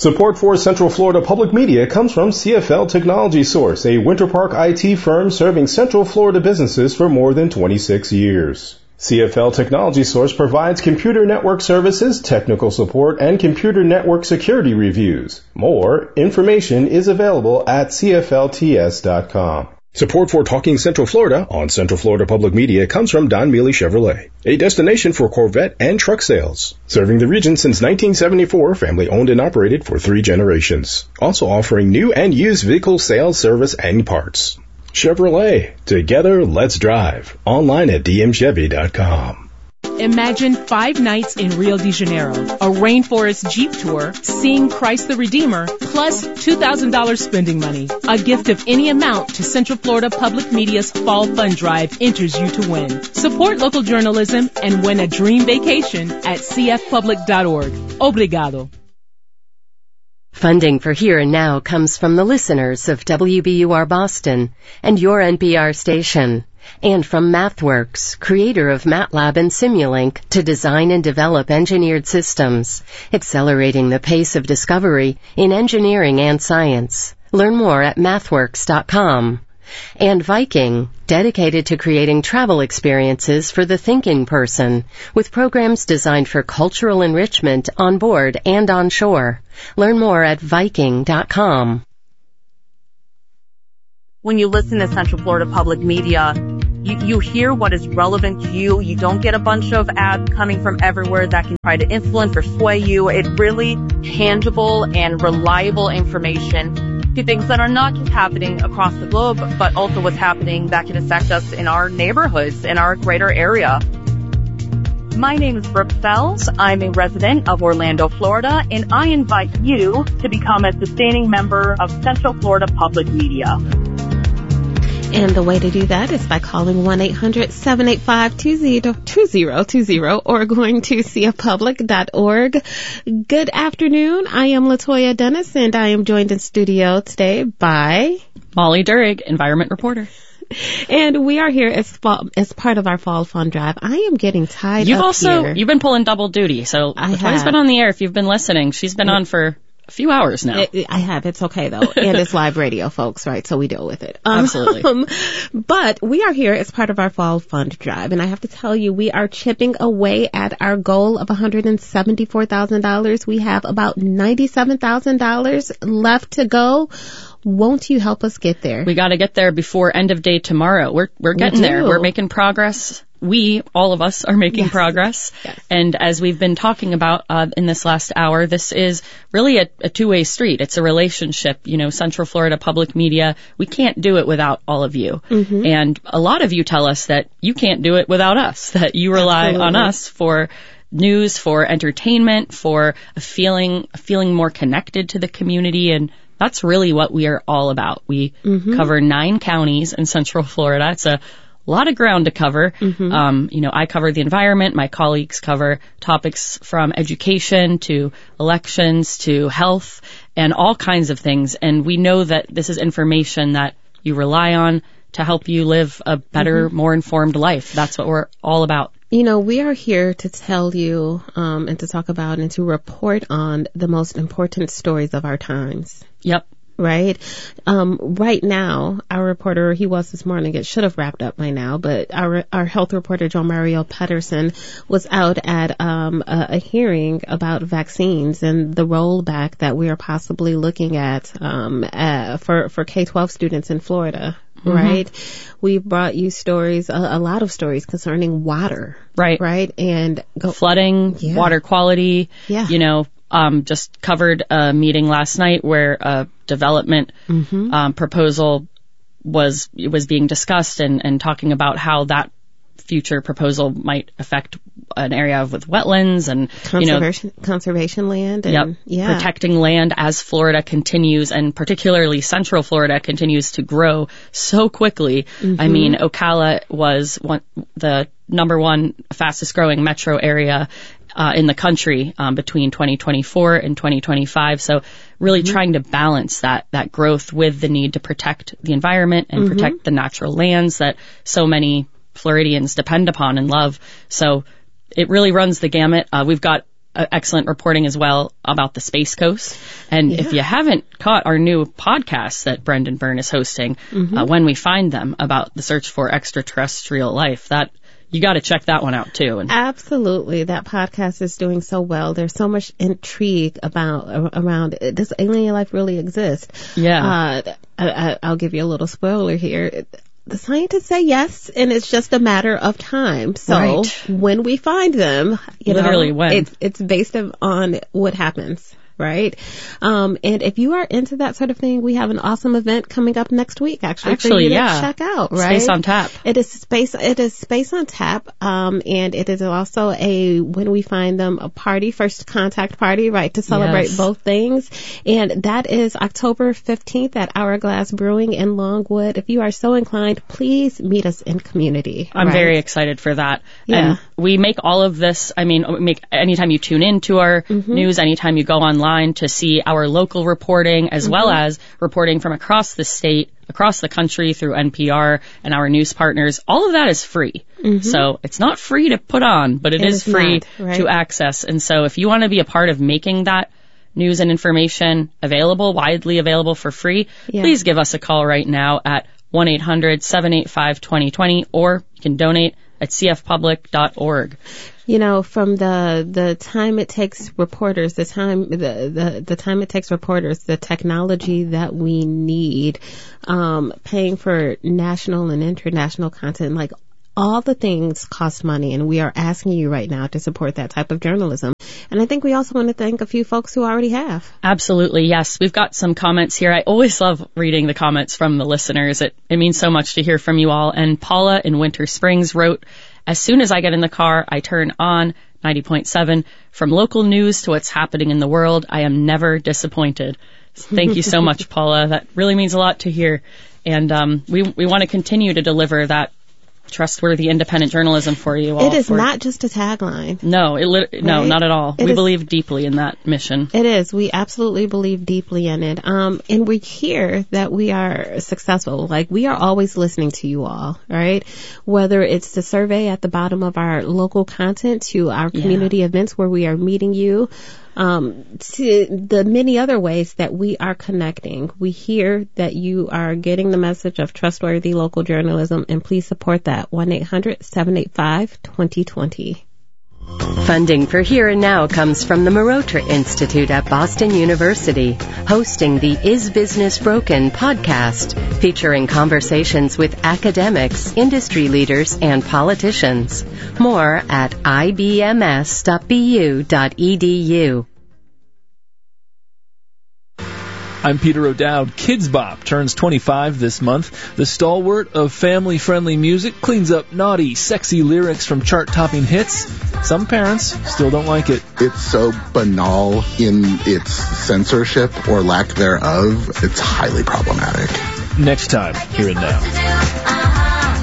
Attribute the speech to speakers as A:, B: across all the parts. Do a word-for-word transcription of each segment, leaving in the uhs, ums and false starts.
A: Support for Central Florida Public Media comes from C F L Technology Source, a Winter Park I T firm serving Central Florida businesses for more than twenty-six years. C F L Technology Source provides computer network services, technical support, and computer network security reviews. More information is available at C F L T S dot com. Support for Talking Central Florida on Central Florida Public Media comes from Don Mealy Chevrolet, a destination for Corvette and truck sales. Serving the region since nineteen seventy-four, family owned and operated for three generations. Also offering new and used vehicle sales, service, and parts. Chevrolet. Together, let's drive. Online at D M Chevy dot com.
B: Imagine five nights in Rio de Janeiro, a rainforest Jeep tour, seeing Christ the Redeemer, plus two thousand dollars spending money. A gift of any amount to Central Florida Public Media's Fall Fund Drive enters you to win. Support local journalism and win a dream vacation at c f public dot org. Obrigado.
C: Funding for Here and Now comes from the listeners of W B U R Boston and your N P R station, and from MathWorks, creator of MATLAB and Simulink, to design and develop engineered systems, accelerating the pace of discovery in engineering and science. Learn more at mathworks dot com. And Viking, dedicated to creating travel experiences for the thinking person, with programs designed for cultural enrichment on board and on shore. Learn more at viking dot com.
D: When you listen to Central Florida Public Media, you, you hear what is relevant to you. You don't get a bunch of ads coming from everywhere that can try to influence or sway you. It's really tangible and reliable information to things that are not just happening across the globe, but also what's happening that can affect us in our neighborhoods, in our greater area. My name is Brooke Fells. I'm a resident of Orlando, Florida, and I invite you to become a sustaining member of Central Florida Public Media.
E: And the way to do that is by calling one eight hundred seven eight five two zero two zero or going to c f public dot org. Good afternoon. I am Latoya Dennis, and I am joined in studio today by
F: Molly Durig, environment reporter.
E: And we are here as fall, as part of our Fall Fun Drive. I am getting tied
F: You've
E: up
F: also,
E: here.
F: You've been pulling double duty, so Latoya's been on the air. If you've been listening, she's been on for a few hours now.
E: I have. It's okay, though. And it's live radio, folks, right? So we deal with it. Um,
F: Absolutely.
E: But we are here as part of our Fall Fund Drive. And I have to tell you, we are chipping away at our goal of one hundred seventy-four thousand dollars. We have about ninety-seven thousand dollars left to go. Won't you help us get there?
F: We got to get there before end of day tomorrow. We're we're getting
E: we
F: there. We're making progress. We, all of us, are making
E: yes.
F: progress.
E: Yes.
F: And as we've been talking about uh, in this last hour, this is really a, a two-way street. It's a relationship. You know, Central Florida Public Media, we can't do it without all of you. Mm-hmm. And a lot of you tell us that you can't do it without us, that you rely
E: Absolutely.
F: on us for news, for entertainment, for a feeling, a feeling more connected to the community. And that's really what we are all about. We mm-hmm. cover nine counties in Central Florida. It's a lot of ground to cover. Mm-hmm. Um, you know, I cover the environment. My colleagues cover topics from education to elections to health and all kinds of things. And we know that this is information that you rely on to help you live a better, mm-hmm. more informed life. That's what we're all about.
E: You know, we are here to tell you um, and to talk about and to report on the most important stories of our times.
F: Yep.
E: Right? Um, right now, our reporter, he was this morning, it should have wrapped up by now, but our our health reporter, Joe Mario Pedersen, was out at um, a, a hearing about vaccines and the rollback that we are possibly looking at um, uh, for, for K twelve students in Florida. Mm-hmm. Right? We've brought you stories, a, a lot of stories concerning water.
F: Right.
E: Right? And go,
F: flooding, yeah. water quality,
E: yeah.
F: you know, Um, just covered a meeting last night where a development mm-hmm. um, proposal was was being discussed and, and talking about how that future proposal might affect an area with wetlands and
E: conservation, you know, conservation land. And,
F: yep,
E: yeah.
F: protecting land as Florida continues, and particularly Central Florida continues to grow so quickly. Mm-hmm. I mean, Ocala was one, the number one fastest growing metro area Uh, in the country um, between twenty twenty-four and twenty twenty-five. So really mm-hmm. trying to balance that that growth with the need to protect the environment and mm-hmm. protect the natural lands that so many Floridians depend upon and love. So it really runs the gamut. Uh, we've got uh, excellent reporting as well about the Space Coast. And
E: Yeah.
F: if you haven't caught our new podcast that Brendan Byrne is hosting,
E: Mm-hmm.
F: uh, When We Find Them, about the search for extraterrestrial life, that you got to check that one out too. And
E: Absolutely. That podcast is doing so well. There's so much intrigue about around, does alien life really exist?
F: yeah,
E: Uh, I, I, I'll give you a little spoiler here. The scientists say yes, and it's just a matter of time. So
F: Right.
E: when we find them, you
F: Literally
E: know,
F: when.
E: it's, it's based on what happens. Right. Um, and if you are into that sort of thing, we have an awesome event coming up next week, actually,
F: Actually,
E: for you to
F: yeah.
E: check out, right?
F: Space on Tap.
E: It is space, it is Space on Tap. Um, and it is also a, when we find them, a party, first contact party, right? To celebrate
F: Yes.
E: both things. And that is October fifteenth at Hourglass Brewing in Longwood. If you are so inclined, please meet us in community.
F: I'm
E: right?
F: very excited for that.
E: Yeah.
F: And we make all of this, I mean, we make anytime you tune in to our
E: Mm-hmm.
F: news, anytime you go online to see our local reporting, as
E: Mm-hmm.
F: well as reporting from across the state, across the country through N P R and our news partners, all of that is free. So it's not free to put on, but
E: It
F: it is,
E: is
F: free
E: not, right?
F: to access. And so if you want to be a part of making that news and information available, widely available for free,
E: Yeah.
F: please give us a call right now at one eight hundred seven eight five two zero two zero, or you can donate at c f public dot org.
E: You know, from the the time it takes reporters, the time the the, the time it takes reporters, the technology that we need, um, paying for national and international content, like all the things cost money, and we are asking you right now to support that type of journalism. And I think we also want to thank a few folks who already have.
F: Absolutely, yes. We've got some comments here. I always love reading the comments from the listeners. It, it means so much to hear from you all. And Paula in Winter Springs wrote, as soon as I get in the car, I turn on ninety point seven. From local news to what's happening in the world, I am never disappointed. Thank you so much, Paula. That really means a lot to hear. And um, we, we want to continue to deliver that trustworthy, independent journalism for you all.
E: It is
F: for-
E: not just a tagline.
F: No, it lit- no,
E: Right?
F: not at all.
E: It
F: we
E: is-
F: believe deeply in that mission.
E: It is. We absolutely believe deeply in it. Um, and we hear that we are successful. Like, we are always listening to you all, right? Whether it's the survey at the bottom of our local content to our
F: Yeah.
E: community events where we are meeting you, um, to the many other ways that we are connecting. We hear that you are getting the message of trustworthy local journalism, and please support that. one eight hundred seven eight five two zero two zero.
C: Funding for Here and Now comes from the Marotra Institute at Boston University, hosting the Is Business Broken podcast, featuring conversations with academics, industry leaders, and politicians. More at I B M S dot B U dot E D U.
G: I'm Peter O'Dowd. Kids Bop turns twenty-five this month. The stalwart of family-friendly music cleans up naughty, sexy lyrics from chart-topping hits. Some parents still don't like it.
H: It's so banal in its censorship or lack thereof, it's highly problematic.
G: Next time, Here and Now.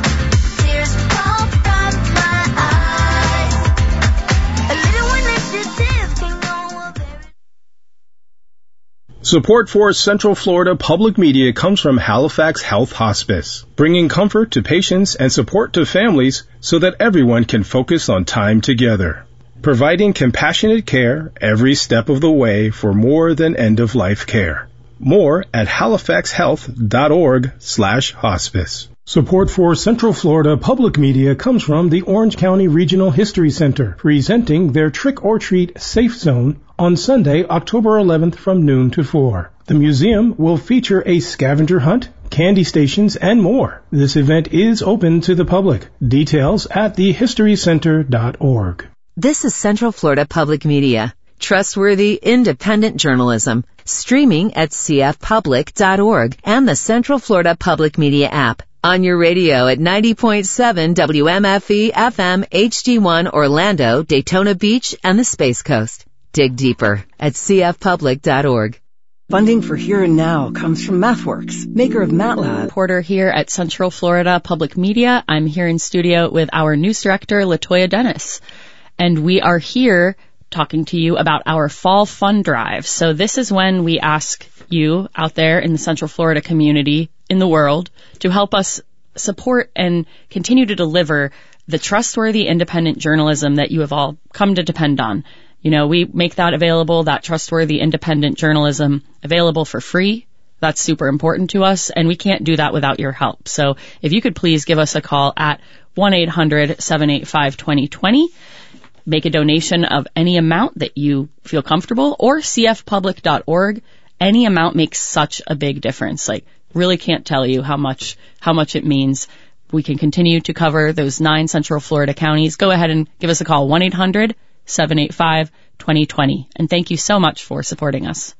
A: Support for Central Florida Public Media comes from Halifax Health Hospice, bringing comfort to patients and support to families so that everyone can focus on time together. Providing compassionate care every step of the way for more than end-of-life care. More at halifax health dot org slash hospice. Support for Central Florida Public Media comes from the Orange County Regional History Center, presenting their Trick or Treat Safe Zone on Sunday, October eleventh from noon to four. The museum will feature a scavenger hunt, candy stations, and more. This event is open to the public. Details at the history center dot org.
I: This is Central Florida Public Media. Trustworthy, independent journalism. Streaming at c f public dot org and the Central Florida Public Media app. On your radio at ninety point seven W M F E F M H D one Orlando, Daytona Beach, and the Space Coast. Dig deeper at c f public dot org.
J: Funding for Here and Now comes from MathWorks, maker of MATLAB.
F: Reporter here at Central Florida Public Media. I'm here in studio with our news director, LaToya Dennis. And we are here talking to you about our fall fund drive. So this is when we ask you out there in the Central Florida community, in the world, to help us support and continue to deliver the trustworthy, independent journalism that you have all come to depend on. You know, we make that available, that trustworthy, independent journalism available for free. That's super important to us, and we can't do that without your help. So if you could please give us a call at one eight hundred seven eight five two zero two zero. Make a donation of any amount that you feel comfortable, or c f public dot org. Any amount makes such a big difference. Like, really can't tell you how much how much it means. We can continue to cover those nine Central Florida counties. Go ahead and give us a call, one eight hundred seven eight five two zero two zero. And thank you so much for supporting us.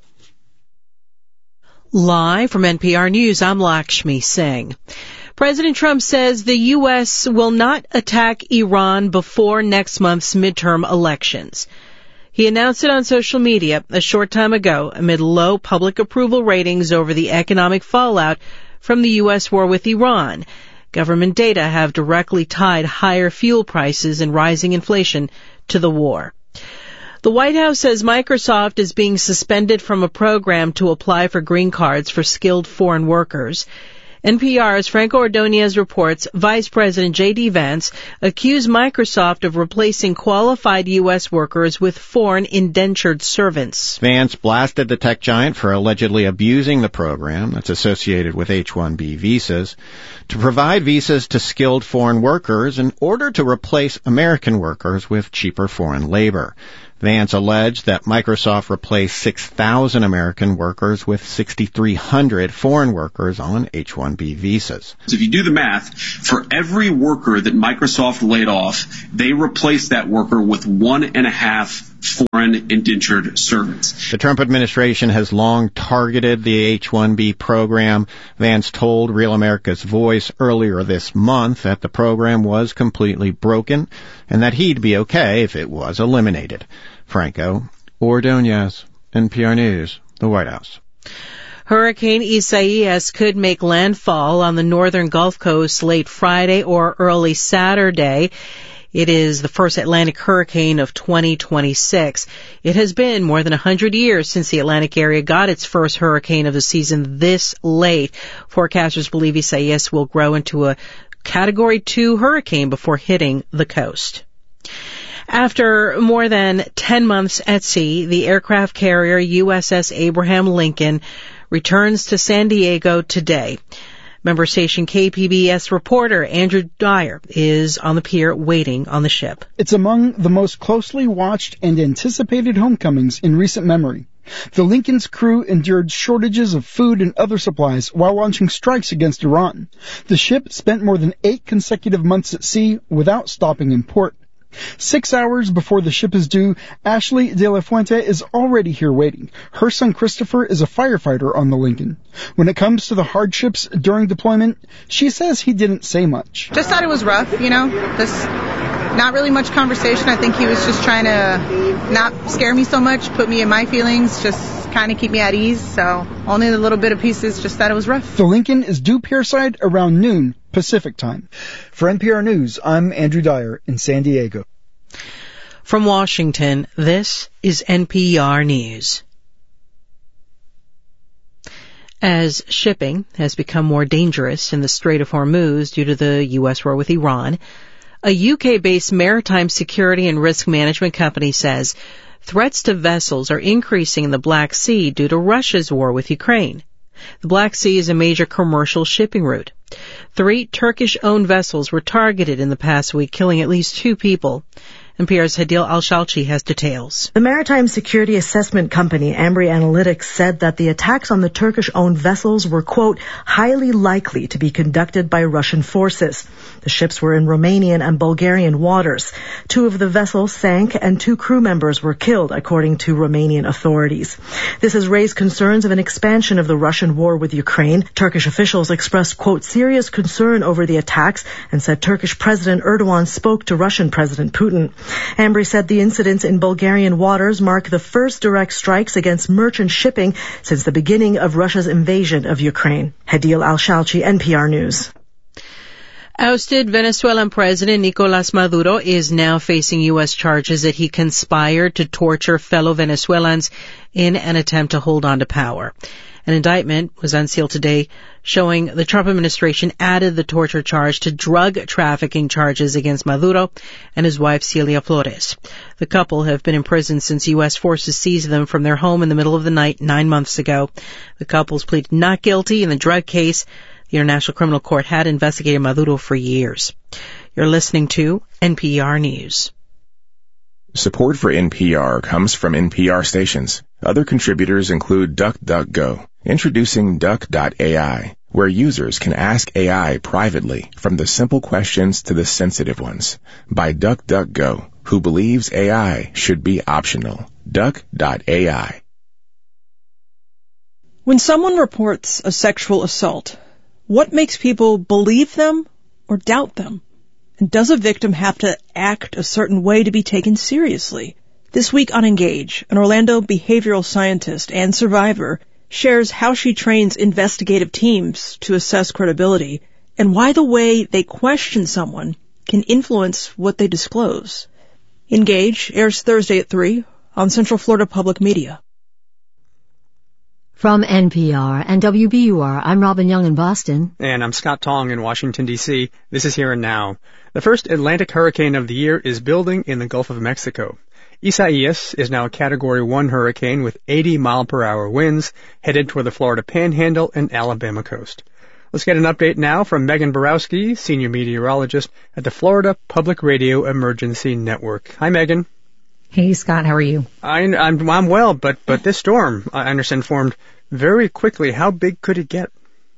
K: Live from N P R News, I'm Lakshmi Singh. President Trump says the U S will not attack Iran before next month's midterm elections. He announced it on social media a short time ago amid low public approval ratings over the economic fallout from the U S war with Iran. Government data have directly tied higher fuel prices and rising inflation to the war. The White House says Microsoft is being suspended from a program to apply for green cards for skilled foreign workers. N P R's Franco Ordonez reports Vice President J D Vance accused Microsoft of replacing qualified U S workers with foreign indentured servants.
L: Vance blasted the tech giant for allegedly abusing the program that's associated with H one B visas to provide visas to skilled foreign workers in order to replace American workers with cheaper foreign labor. Vance alleged that Microsoft replaced six thousand American workers with six thousand three hundred foreign workers on H one B visas.
M: So if you do the math, for every worker that Microsoft laid off, they replaced that worker with one and a half foreign indentured servants.
L: The Trump administration has long targeted the H one B program. Vance told Real America's Voice earlier this month that the program was completely broken and that he'd be okay if it was eliminated. Franco Ordonez, N P R News, the White House.
K: Hurricane Isaias could make landfall on the northern Gulf Coast late Friday or early Saturday. It is the first Atlantic hurricane of twenty twenty-six. It has been more than one hundred years since the Atlantic area got its first hurricane of the season this late. Forecasters believe Isaias will grow into a Category two hurricane before hitting the coast. After more than ten months at sea, the aircraft carrier U S S Abraham Lincoln returns to San Diego today. Member station K P B S reporter Andrew Dyer is on the pier waiting on the ship.
N: It's among the most closely watched and anticipated homecomings in recent memory. The Lincoln's crew endured shortages of food and other supplies while launching strikes against Iran. The ship spent more than eight consecutive months at sea without stopping in port. Six hours before the ship is due, Ashley De La Fuente is already here waiting. Her son Christopher is a firefighter on the Lincoln. When it comes to the hardships during deployment, she says he didn't say much.
O: Just thought it was rough, you know, just not really much conversation. I think he was just trying to not scare me so much, put me in my feelings, just kind of keep me at ease. So only the little bit of pieces, just thought it was rough.
N: The Lincoln is due pierside around noon Pacific time. For N P R News, I'm Andrew Dyer in San Diego.
K: From Washington, this is N P R News. As shipping has become more dangerous in the Strait of Hormuz due to the U S war with Iran, a U K-based maritime security and risk management company says threats to vessels are increasing in the Black Sea due to Russia's war with Ukraine. The Black Sea is a major commercial shipping route. Three Turkish-owned vessels were targeted in the past week, killing at least two people. N P R's Hadil Al-Shalchi has details.
P: The maritime security assessment company Ambri Analytics said that the attacks on the Turkish-owned vessels were, quote, highly likely to be conducted by Russian forces. The ships were in Romanian and Bulgarian waters. Two of the vessels sank and two crew members were killed, according to Romanian authorities. This has raised concerns of an expansion of the Russian war with Ukraine. Turkish officials expressed, quote, serious concern over the attacks and said Turkish President Erdogan spoke to Russian President Putin. Ambri said the incidents in Bulgarian waters mark the first direct strikes against merchant shipping since the beginning of Russia's invasion of Ukraine. Hadil Al-Shalchi, N P R News.
K: Ousted Venezuelan President Nicolas Maduro is now facing U S charges that he conspired to torture fellow Venezuelans in an attempt to hold on to power. An indictment was unsealed today showing the Trump administration added the torture charge to drug trafficking charges against Maduro and his wife Celia Flores. The couple have been in prison since U S forces seized them from their home in the middle of the night nine months ago. The couples pleaded not guilty in the drug case. The International Criminal Court had investigated Maduro for years. You're listening to N P R News.
Q: Support for N P R comes from N P R stations. Other contributors include DuckDuckGo, introducing Duck dot A I, where users can ask A I privately from the simple questions to the sensitive ones, by DuckDuckGo, who believes A I should be optional. Duck dot A I.
R: When someone reports a sexual assault, what makes people believe them or doubt them? And does a victim have to act a certain way to be taken seriously? This week on Engage, an Orlando behavioral scientist and survivor shares how she trains investigative teams to assess credibility and why the way they question someone can influence what they disclose. Engage airs Thursday at three on Central Florida Public Media.
S: From N P R and W B U R, I'm Robin Young in Boston.
T: And I'm Scott Tong in Washington, D C This is Here and Now. The first Atlantic hurricane of the year is building in the Gulf of Mexico. Isaias is now a Category one hurricane with eighty mile per hour winds headed toward the Florida Panhandle and Alabama coast. Let's get an update now from Megan Borowski, Senior Meteorologist at the Florida Public Radio Emergency Network. Hi, Megan.
U: Hey, Scott. How are you?
T: I, I'm, I'm well, but, but this storm, I understand, formed very quickly. How big could it get?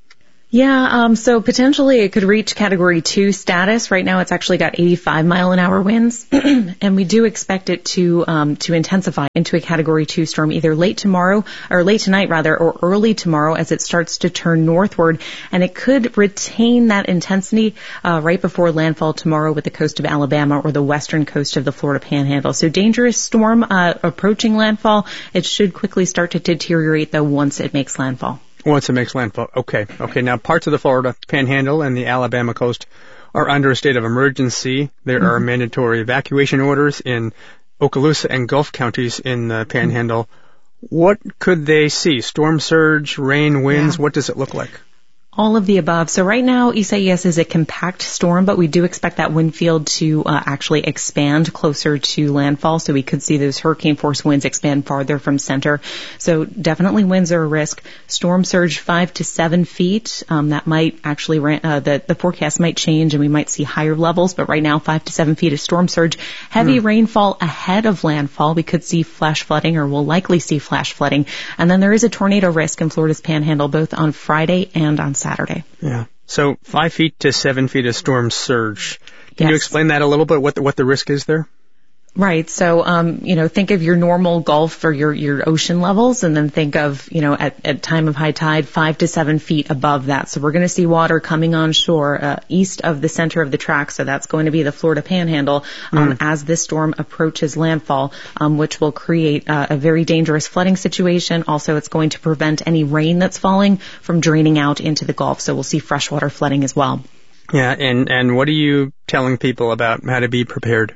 U: Yeah, um, so potentially it could reach Category two status. Right now it's actually got eighty-five mile an hour winds, and we do expect it to um, to intensify into a Category two storm either late tomorrow, or late tonight rather, or early tomorrow as it starts to turn northward, and it could retain that intensity uh, right before landfall tomorrow with the coast of Alabama or the western coast of the Florida Panhandle. So dangerous storm uh, approaching landfall. It should quickly start to deteriorate though once it makes landfall.
T: Once it makes landfall. Okay. Okay. Now, parts of the Florida Panhandle and the Alabama coast are under a state of emergency. There mm-hmm. are mandatory evacuation orders in Okaloosa and Gulf counties in the Panhandle. Mm-hmm. What could they see? Storm surge, rain, winds? Yeah. What does it look like?
U: All of the above. So right now, Isaias is a compact storm, but we do expect that wind field to uh, actually expand closer to landfall. So we could see those hurricane force winds expand farther from center. So definitely winds are a risk. Storm surge five to seven feet. Um, that might actually, uh, the, the forecast might change and we might see higher levels, but right now five to seven feet of storm surge. Heavy mm. rainfall ahead of landfall. We could see flash flooding, or will likely see flash flooding. And then there is a tornado risk in Florida's Panhandle both on Friday and on Saturday.
T: Yeah. So five feet to seven feet of storm surge. Can
U: yes.
T: you explain that a little bit, what the, what the risk is there?
U: Right. So, um, you know, think of your normal Gulf or your, your ocean levels, and then think of, you know, at, at time of high tide, five to seven feet above that. So we're going to see water coming on shore, uh, east of the center of the track. So that's going to be the Florida Panhandle, um, mm. as this storm approaches landfall, um, which will create uh, a very dangerous flooding situation. Also, it's going to prevent any rain that's falling from draining out into the Gulf. So we'll see freshwater flooding as well.
T: Yeah. And, and what are you telling people about how to be prepared?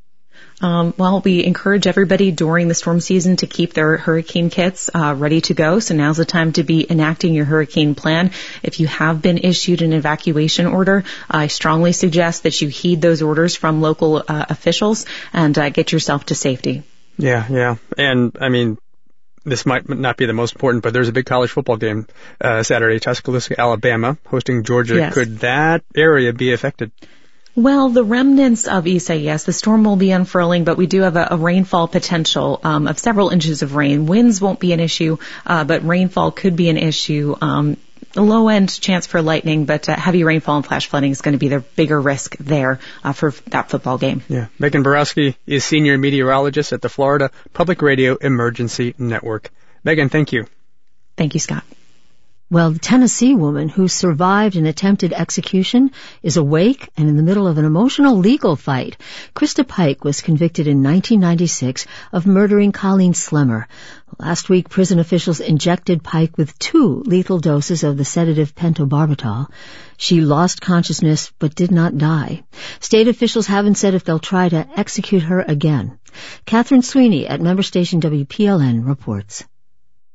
U: Um, well, we encourage everybody during the storm season to keep their hurricane kits uh, ready to go. So now's the time to be enacting your hurricane plan. If you have been issued an evacuation order, I strongly suggest that you heed those orders from local uh, officials and uh, get yourself to safety.
T: Yeah, yeah. And, I mean, this might not be the most important, but there's a big college football game uh, Saturday, Tuscaloosa, Alabama, hosting Georgia.
U: Yes.
T: Could that area be affected?
U: Well, the remnants of Isaias, the storm will be unfurling, but we do have a, a rainfall potential um, of several inches of rain. Winds won't be an issue, uh, but rainfall could be an issue. Um, a low-end chance for lightning, but uh, heavy rainfall and flash flooding is going to be the bigger risk there uh, for that football game.
T: Yeah. Megan Borowski is Senior Meteorologist at the Florida Public Radio Emergency Network. Megan, thank you.
U: Thank you, Scott.
S: Well, the Tennessee woman who survived an attempted execution is awake and in the middle of an emotional legal fight. Krista Pike was convicted in nineteen ninety-six of murdering Colleen Slemmer. Last week, prison officials injected Pike with two lethal doses of the sedative pentobarbital. She lost consciousness but did not die. State officials haven't said if they'll try to execute her again. Catherine Sweeney at member station W P L N reports.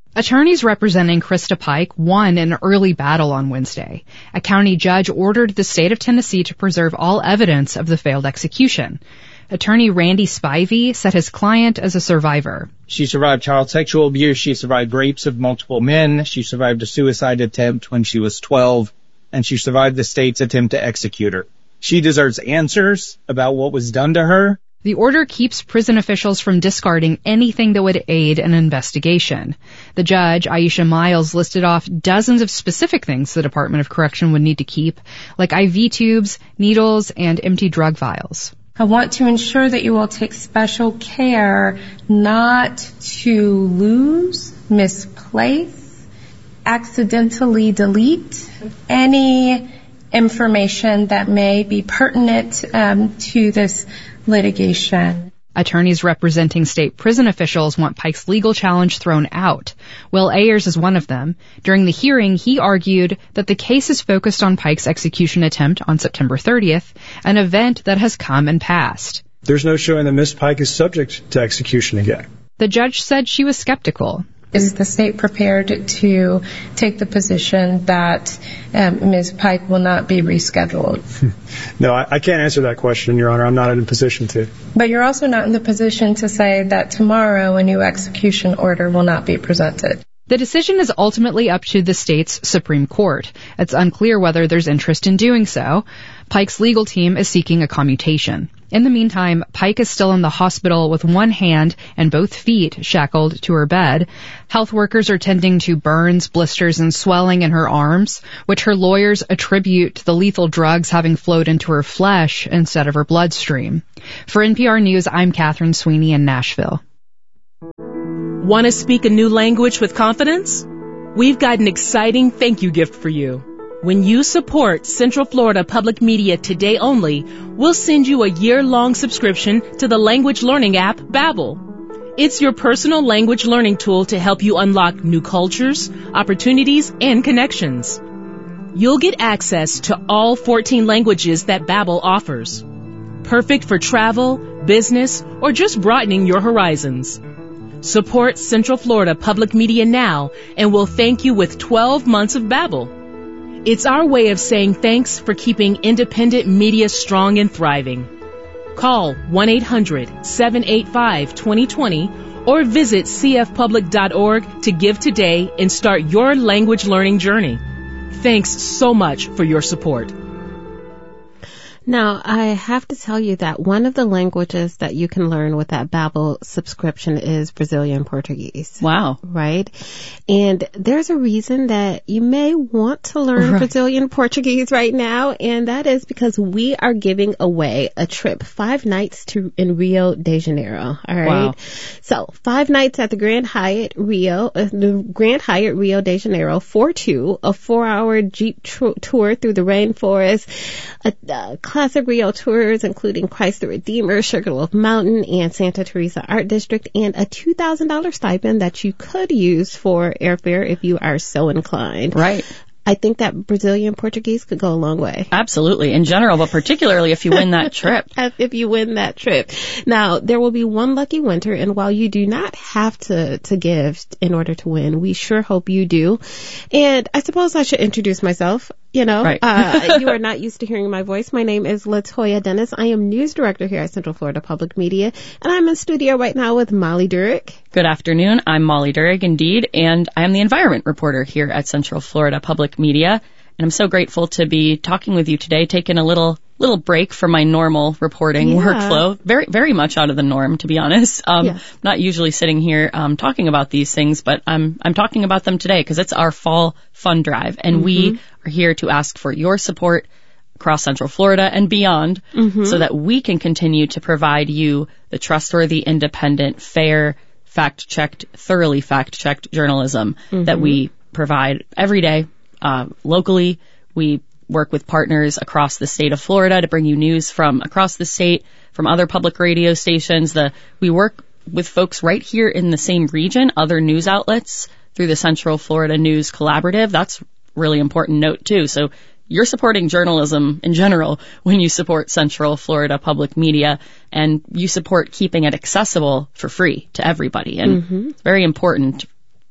B: Attorneys representing Krista Pike won an early battle on Wednesday. A county judge ordered the state of Tennessee to preserve all evidence of the failed execution. Attorney Randy Spivey said his client is a survivor.
V: She survived child sexual abuse. She survived rapes of multiple men. She survived a suicide attempt when she was twelve. And she survived the state's attempt to execute her. She deserves answers about what was done to her.
B: The order keeps prison officials from discarding anything that would aid an investigation. The judge, Aisha Miles, listed off dozens of specific things the Department of Correction would need to keep, like I V tubes, needles, and empty drug vials.
W: I want to ensure that you will take special care not to lose, misplace, accidentally delete any information that may be pertinent um, to this litigation.
B: Attorneys representing state prison officials want Pike's legal challenge thrown out. Will Ayers is one of them. During the hearing, he argued that the case is focused on Pike's execution attempt on September thirtieth, an event that has come and passed.
X: There's no showing that Miss Pike is subject to execution again.
B: The judge said she was skeptical.
W: Is the state prepared to take the position that um, Miz Pike will not be rescheduled?
X: No, I, I can't answer that question, Your Honor. I'm not in a position to.
W: But you're also not in the position to say that tomorrow a new execution order will not be presented.
B: The decision is ultimately up to the state's Supreme Court. It's unclear whether there's interest in doing so. Pike's legal team is seeking a commutation. In the meantime, Pike is still in the hospital with one hand and both feet shackled to her bed. Health workers are tending to burns, blisters, and swelling in her arms, which her lawyers attribute to the lethal drugs having flowed into her flesh instead of her bloodstream. For N P R News, I'm Catherine Sweeney in Nashville.
Y: Want to speak a new language with confidence? We've got an exciting thank you gift for you. When you support Central Florida Public Media today only, we'll send you a year-long subscription to the language learning app Babbel. It's your personal language learning tool to help you unlock new cultures, opportunities, and connections. You'll get access to all fourteen languages that Babbel offers. Perfect for travel, business, or just broadening your horizons. Support Central Florida Public Media now, and we'll thank you with twelve months of Babbel. It's our way of saying thanks for keeping independent media strong and thriving. Call one eight hundred seven eight five two zero two zero or visit c f public dot org to give today and start your language learning journey. Thanks so much for your support.
E: Now, I have to tell you that one of the languages that you can learn with that Babbel subscription is Brazilian Portuguese.
F: Wow.
E: Right? And there's a reason that you may want to learn right. Brazilian Portuguese right now, and that is because we are giving away a trip, five nights to in Rio de Janeiro. All right?
F: Wow.
E: So, five nights at the Grand Hyatt Rio, uh, the Grand Hyatt Rio de Janeiro for two, a four-hour Jeep tr- tour through the rainforest, a uh, classic Rio tours, including Christ the Redeemer, Sugarloaf Mountain, and Santa Teresa Art District, and a two thousand dollars stipend that you could use for airfare if you are so inclined.
F: Right.
E: I think that Brazilian Portuguese could go a long way.
F: Absolutely, in general, but particularly if you win that trip.
E: If you win that trip. Now, there will be one lucky winner, and while you do not have to, to give in order to win, we sure hope you do. And I suppose I should introduce myself. You know,
F: right.
E: uh, you are not used to hearing my voice. My name is Latoya Dennis. I am news director here at Central Florida Public Media, and I'm in studio right now with Molly Durick.
F: Good afternoon. I'm Molly Durick, indeed, and I am the environment reporter here at Central Florida Public Media. And I'm so grateful to be talking with you today, taking a little little break from my normal reporting
E: yeah.
F: workflow. Very, very much out of the norm, to be honest. Um,
E: yeah.
F: Not usually sitting here um, talking about these things, but I'm I'm talking about them today because it's our fall fund drive, and mm-hmm. we are here to ask for your support across Central Florida and beyond,
E: mm-hmm.
F: so that we can continue to provide you the trustworthy, independent, fair, fact-checked, thoroughly fact-checked journalism
E: mm-hmm.
F: that we provide every day. Uh, locally, we work with partners across the state of Florida to bring you news from across the state, from other public radio stations. The we work with folks right here in the same region, other news outlets, through the Central Florida News Collaborative. That's really important note, too. So you're supporting journalism in general when you support Central Florida Public Media, and you support keeping it accessible for free to everybody. And
E: mm-hmm.
F: it's very important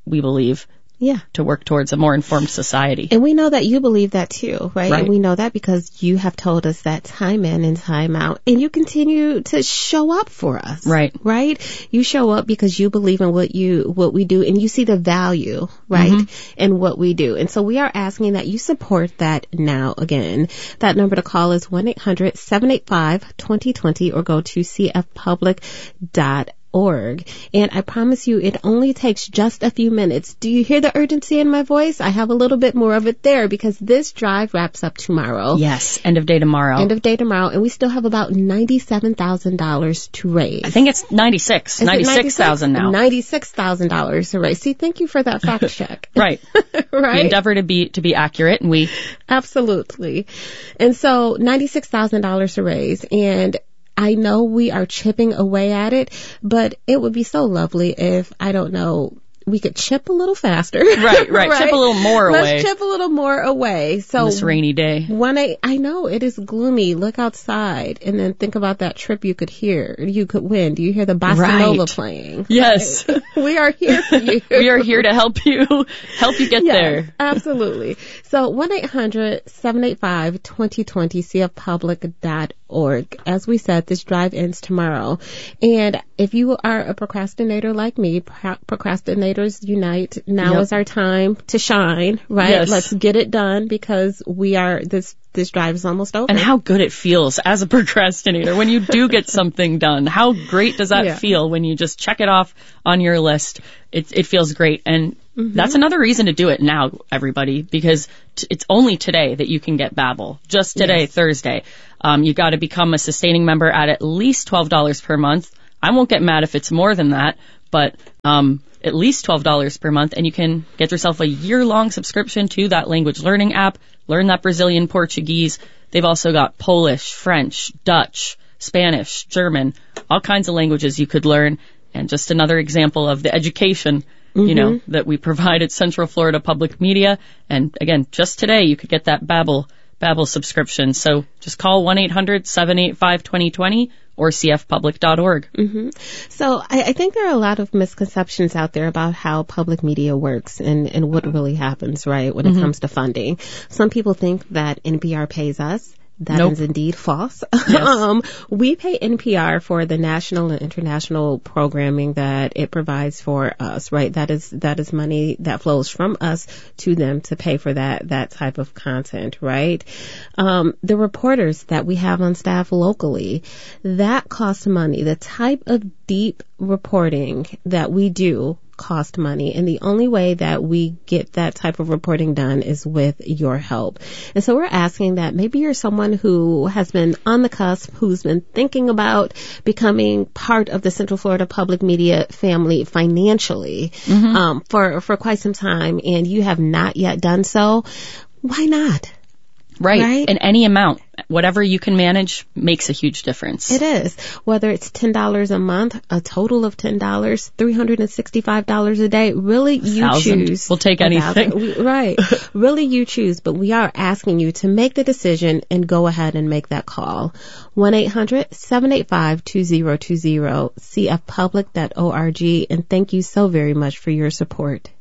F: we believe,
E: yeah,
F: to work towards a more informed society.
E: And we know that you believe that too, right?
F: Right.
E: And we know that because you have told us that time in and time out, and you continue to show up for us.
F: Right.
E: Right? You show up because you believe in what you, what we do, and you see the value, right, mm-hmm. in what we do. And so we are asking that you support that now again. That number to call is one eight hundred seven eight five two zero two zero or go to c f public dot org. And I promise you, it only takes just a few minutes. Do you hear the urgency in my voice? I have a little bit more of it there because this drive wraps up tomorrow.
F: Yes, end of day tomorrow.
E: End of day tomorrow, and we still have about ninety-seven thousand dollars to raise.
F: I think it's ninety-six, ninety-six thousand now.
E: ninety-six thousand dollars to raise. See, thank you for that fact check.
F: Right.
E: Right.
F: We endeavor to be to be accurate, and we
E: absolutely. And so ninety-six thousand dollars to raise, and I know we are chipping away at it, but it would be so lovely if, I don't know, we could chip a little faster.
F: Right, right. right? Chip a little more
E: Let's
F: away.
E: Let's chip a little more away. So
F: this rainy day.
E: One, I, I know it is gloomy. Look outside and then think about that trip you could hear, you could win. Do you hear the bossa
F: right.
E: nova playing?
F: Yes.
E: Right. We are here for you.
F: We are here to help you, help you get
E: yes,
F: there.
E: Absolutely. So one eight hundred seven eight five two zero two zero, c f public dot org. As we said, this drive ends tomorrow. And if you are a procrastinator like me, pro- procrastinators unite. Now yep. is our time to shine, right?
F: Yes.
E: Let's get it done because we are, this, this drive is almost over.
F: And how good it feels as a procrastinator when you do get something done. How great does that yeah. feel when you just check it off on your list? It, it feels great. And mm-hmm. that's another reason to do it now, everybody, because t- it's only today that you can get Babbel. Just today, yes. Thursday. Um, you got to become a sustaining member at at least twelve dollars per month. I won't get mad if it's more than that, but um, at least twelve dollars per month, and you can get yourself a year-long subscription to that language learning app, learn that Brazilian Portuguese. They've also got Polish, French, Dutch, Spanish, German, all kinds of languages you could learn, and just another example of the education Mm-hmm. you know, that we provide at Central Florida Public Media. And again, just today you could get that Babbel, Babbel subscription. So just call one eight hundred seven eight five two zero two zero or c f public dot org.
E: Mm-hmm. So I, I think there are a lot of misconceptions out there about how public media works and, and what really happens, right, when mm-hmm. it comes to funding. Some people think that N P R pays us. That nope. is indeed false. Yes. um, we pay N P R for the national and international programming that it provides for us, right? That is, that is money that flows from us to them to pay for that, that type of content, right? Um, the reporters that we have on staff locally, that costs money. The type of deep reporting that we do cost money, and the only way that we get that type of reporting done is with your help. And so we're asking that maybe you're someone who has been on the cusp, who's been thinking about becoming part of the Central Florida Public Media family financially mm-hmm. um, for for quite some time, and you have not yet done so. Why not?
F: Right.
E: right.
F: And any amount, whatever you can manage, makes a huge difference.
E: It is. Whether it's ten dollars a month, a total of ten dollars, three hundred sixty-five dollars a day, really you
F: thousand.
E: choose.
F: We'll take anything.
E: We, right. Really you choose, but we are asking you to make the decision and go ahead and make that call. one eight hundred seven eight five two zero two zero, c f public dot org, and thank you so very much for your support.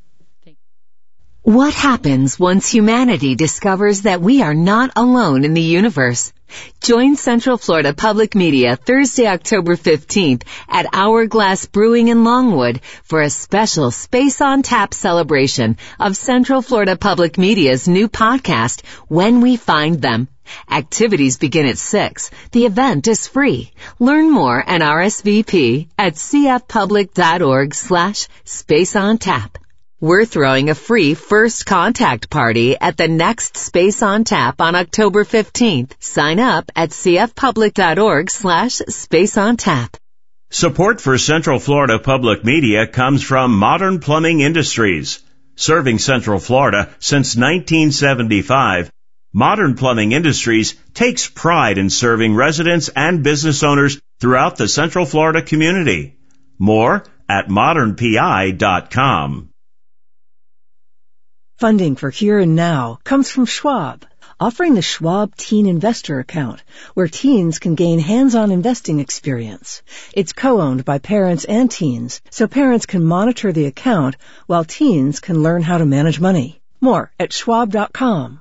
I: What happens once humanity discovers that we are not alone in the universe? Join Central Florida Public Media Thursday, October fifteenth at Hourglass Brewing in Longwood for a special Space on Tap celebration of Central Florida Public Media's new podcast, When We Find Them. Activities begin at six. The event is free. Learn more and R S V P at c f public dot org slash space on tap. We're throwing a free first contact party at the next Space on Tap on October fifteenth. Sign up at c f public dot org slash space on tap.
A: Support for Central Florida Public Media comes from Modern Plumbing Industries. Serving Central Florida since nineteen seventy-five, Modern Plumbing Industries takes pride in serving residents and business owners throughout the Central Florida community. More at modern p i dot com.
J: Funding for Here and Now comes from Schwab, offering the Schwab Teen Investor Account, where teens can gain hands-on investing experience. It's co-owned by parents and teens, so parents can monitor the account while teens can learn how to manage money. More at schwab dot com.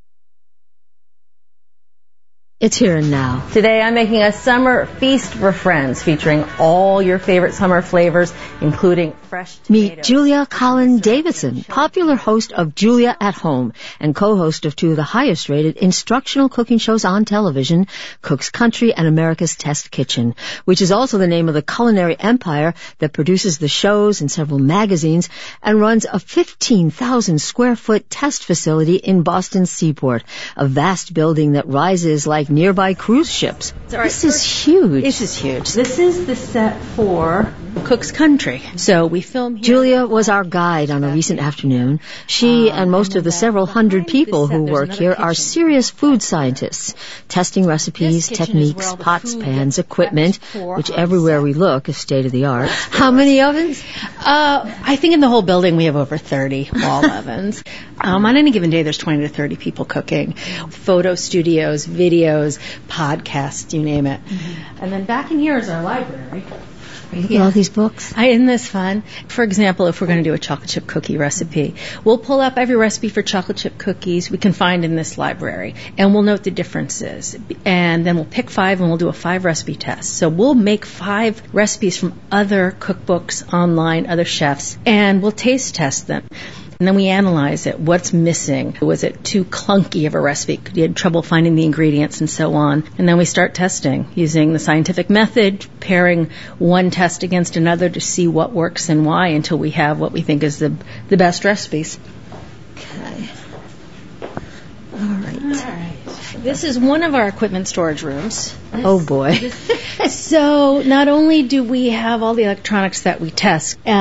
S: It's Here and Now.
C: Today I'm making a summer feast for friends featuring all your favorite summer flavors, including fresh tomatoes.
S: Meet Julia Collin Davidson, popular host of Julia at Home and co-host of two of the highest rated instructional cooking shows on television, Cook's Country and America's Test Kitchen, which is also the name of the culinary empire that produces the shows and several magazines and runs a fifteen thousand square foot test facility in Boston's Seaport, a vast building that rises like nearby cruise ships.
D: Right.
S: This is huge.
D: This is huge. This is the set for Cook's Country. So we film here.
S: Julia was our guide on a recent afternoon. She um, and most of the several hundred people who work here are serious food scientists, testing recipes, techniques, pots, pans, equipment, which everywhere we look is state-of-the-art. How many ovens?
D: Uh, I think in the whole building we have over thirty wall ovens. Um, on any given day there's twenty to thirty people cooking. Photo studios, videos, podcasts, you name it. Mm-hmm. And then back in here is our library.
S: Look at all these books.
D: I, isn't this fun? For example, if we're going to do a chocolate chip cookie recipe, we'll pull up every recipe for chocolate chip cookies we can find in this library, and we'll note the differences. And then we'll pick five, and we'll do a five recipe test. So we'll make five recipes from other cookbooks online, other chefs, and we'll taste test them. And then we analyze it. What's missing? Was it too clunky of a recipe? Could you have trouble finding the ingredients and so on? And then we start testing using the scientific method, pairing one test against another to see what works and why until we have what we think is the the best recipes.
S: Okay. All right.
D: All right. This is one of our equipment storage rooms.
S: Oh, boy.
D: So not only do we have all the electronics that we test,